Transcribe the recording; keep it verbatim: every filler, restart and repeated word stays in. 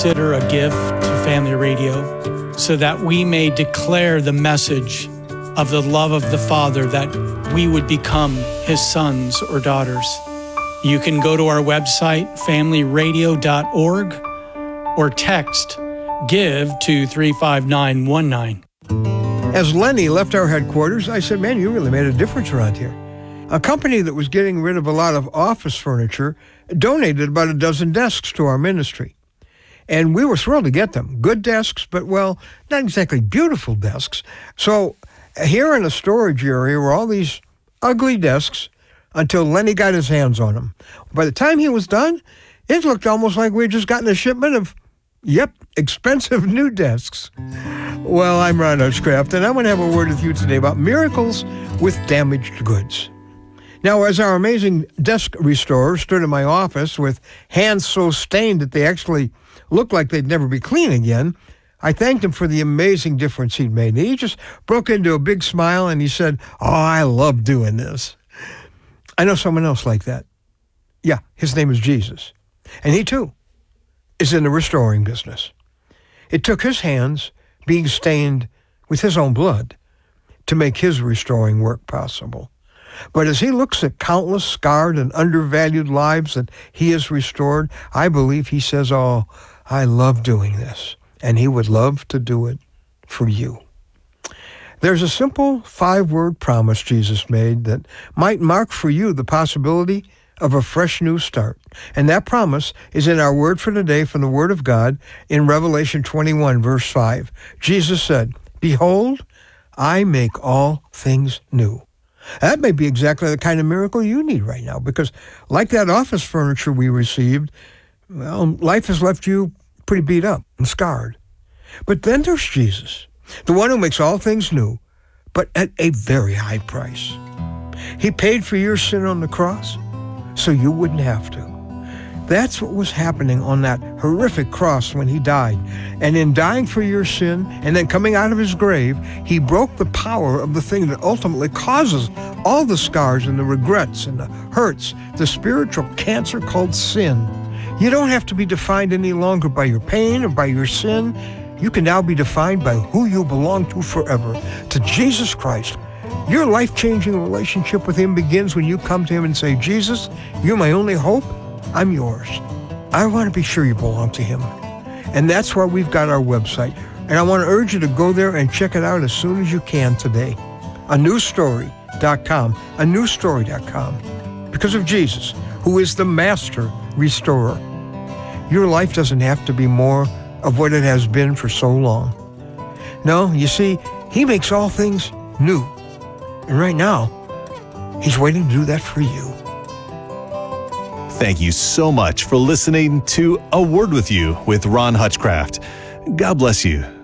consider a gift to Family Radio so that we may declare the message of the love of the Father, that we would become His sons or daughters. You can go to our website, family radio dot org, or text GIVE to three five nine one nine. As Lenny left our headquarters, I said, man, you really made a difference around here. A company that was getting rid of a lot of office furniture donated about a dozen desks to our ministry. And we were thrilled to get them. Good desks, but, well, not exactly beautiful desks. So here in a storage area were all these ugly desks until Lenny got his hands on them. By the time he was done, it looked almost like we had just gotten a shipment of, yep, expensive new desks. Well, I'm Ron Hutchcraft, and I want to have a word with you today about miracles with damaged goods. Now, as our amazing desk restorer stood in my office with hands so stained that they actually looked like they'd never be clean again, I thanked him for the amazing difference he'd made. And he just broke into a big smile and he said, oh, I love doing this. I know someone else like that. Yeah, his name is Jesus. And he, too, is in the restoring business. It took his hands being stained with his own blood to make his restoring work possible. But as he looks at countless scarred and undervalued lives that he has restored, I believe he says, oh, I love doing this. And he would love to do it for you. There's a simple five-word promise Jesus made that might mark for you the possibility of a fresh new start. And that promise is in our word for today from the Word of God in Revelation twenty-one, verse five. Jesus said, behold, I make all things new. That may be exactly the kind of miracle you need right now, because like that office furniture we received, well, life has left you pretty beat up and scarred. But then there's Jesus, the one who makes all things new, but at a very high price. He paid for your sin on the cross so you wouldn't have to. That's what was happening on that horrific cross when he died. And in dying for your sin and then coming out of his grave, he broke the power of the thing that ultimately causes all the scars and the regrets and the hurts, the spiritual cancer called sin. You don't have to be defined any longer by your pain or by your sin. You can now be defined by who you belong to forever, to Jesus Christ. Your life-changing relationship with him begins when you come to him and say, Jesus, you're my only hope. I'm yours. I want to be sure you belong to him. And that's why we've got our website. And I want to urge you to go there and check it out as soon as you can today. a new story dot com. a new story dot com. Because of Jesus, who is the master restorer. Your life doesn't have to be more of what it has been for so long. No, you see, he makes all things new. And right now, he's waiting to do that for you. Thank you so much for listening to A Word With You with Ron Hutchcraft. God bless you.